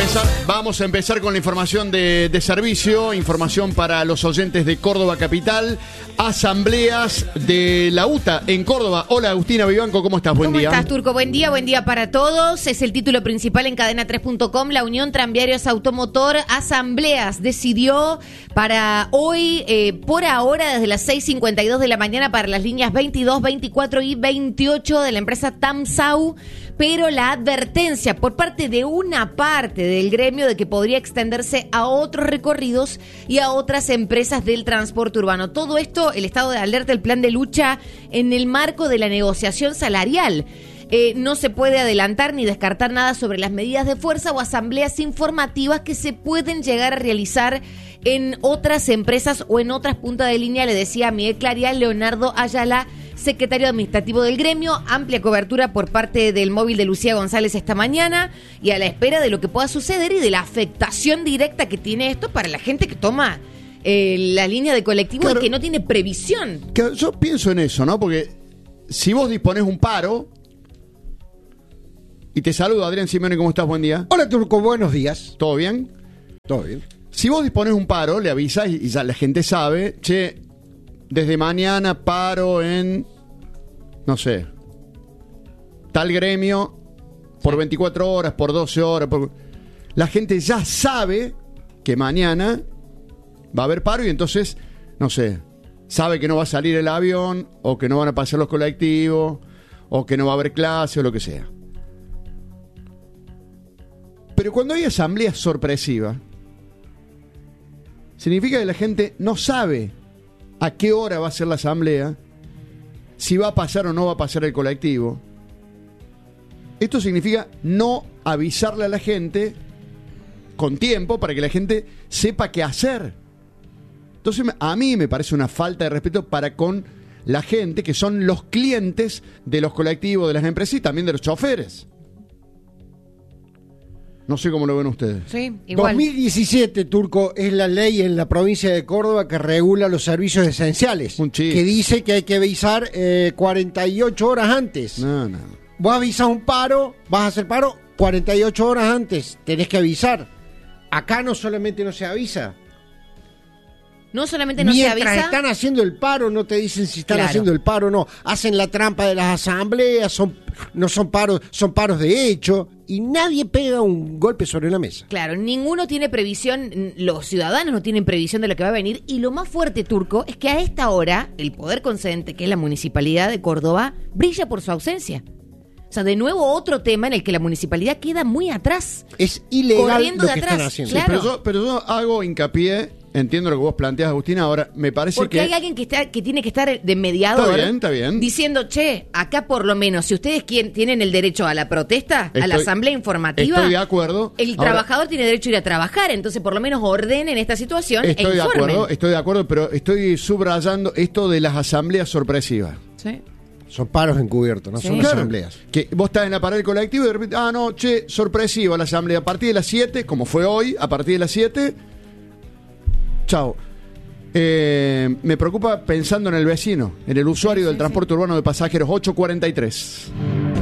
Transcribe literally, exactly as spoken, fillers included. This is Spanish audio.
empezar, vamos a empezar con la información de, de servicio, información para los oyentes de Córdoba Capital, asambleas de la U T A en Córdoba. Hola Agustina Vivanco, ¿cómo estás? Buen ¿Cómo día. ¿Cómo estás, Turco? Buen día, buen día para todos. Es el título principal en cadena tres punto com. La Unión Tranviarios Automotor Asambleas decidió para hoy, eh, por ahora, desde las seis cincuenta y dos de la mañana para las líneas veintidós, veinticuatro y veintiocho de la empresa Tamsau, pero la advertencia por parte de una parte del gremio de que podría extenderse a otros recorridos y a otras empresas del transporte urbano. Todo esto, el estado de alerta, el plan de lucha en el marco de la negociación salarial. Eh, no se puede adelantar ni descartar nada sobre las medidas de fuerza o asambleas informativas que se pueden llegar a realizar en otras empresas o en otras puntas de línea, le decía Miguel Clarial, Leonardo Ayala, secretario administrativo del gremio. Amplia cobertura por parte del móvil de Lucía González esta mañana y a la espera de lo que pueda suceder y de la afectación directa que tiene esto para la gente que toma eh, la línea de colectivo, claro, y que no tiene previsión. Que yo pienso en eso, ¿no? Porque si vos disponés un paro, y te saludo, Adrián Simeone, ¿cómo estás? Buen día. Hola, Turco, buenos días. ¿Todo bien? Todo bien. Si vos disponés un paro, le avisás y ya la gente sabe, che, desde mañana paro en, no sé, tal gremio por veinticuatro horas, por doce horas. Por... La gente ya sabe que mañana va a haber paro y entonces, no sé, sabe que no va a salir el avión o que no van a pasar los colectivos o que no va a haber clase o lo que sea. Pero cuando hay asambleas sorpresivas, significa que la gente no sabe a qué hora va a ser la asamblea, si va a pasar o no va a pasar el colectivo. Esto significa no avisarle a la gente con tiempo para que la gente sepa qué hacer. Entonces a mí me parece una falta de respeto para con la gente que son los clientes de los colectivos, de las empresas y también de los choferes. No sé cómo lo ven ustedes. Sí, igual. dos mil diecisiete, Turco, es la ley en la provincia de Córdoba que regula los servicios esenciales. Un chiste. Que dice que hay que avisar eh, cuarenta y ocho horas antes. No, no. Vos avisas un paro, vas a hacer paro cuarenta y ocho horas antes. Tenés que avisar. Acá no solamente no se avisa. No solamente no Mientras se avisa. están haciendo el paro, no te dicen si están Claro. haciendo el paro o no. Hacen la trampa de las asambleas, son, no son paros, son paros de hecho, y nadie pega un golpe sobre la mesa. Claro, ninguno tiene previsión, los ciudadanos no tienen previsión de lo que va a venir, y lo más fuerte, Turco, es que a esta hora el poder concedente, que es la Municipalidad de Córdoba, brilla por su ausencia. O sea, de nuevo otro tema en el que la municipalidad queda muy atrás. Es ilegal Corriendo lo de que atrás, están haciendo. claro. Pero yo, pero yo hago hincapié, entiendo lo que vos planteás, Agustina, ahora me parece Porque que... hay alguien que está que tiene que estar de mediador. Está bien, está bien. Diciendo, che, acá por lo menos, si ustedes quieren, tienen el derecho a la protesta, a la Estoy- asamblea informativa... Estoy de acuerdo. El Ahora, trabajador tiene derecho a ir a trabajar, entonces por lo menos ordenen esta situación Estoy e de informen. acuerdo, estoy de acuerdo, pero estoy subrayando esto de las asambleas sorpresivas. Sí. Son paros encubiertos, no Sí. son Claro. asambleas. Que vos estás en la parada del colectivo y de repente, ah, no, che, sorpresiva la asamblea. A partir de las siete, como fue hoy, a partir de las siete, chao. Eh, me preocupa pensando en el vecino, en el usuario Sí, del sí, transporte urbano de pasajeros, ocho cuarenta y tres.